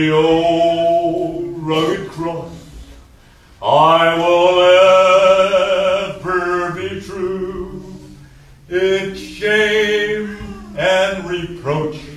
The old rugged cross, I will ever be true. Its shame and reproach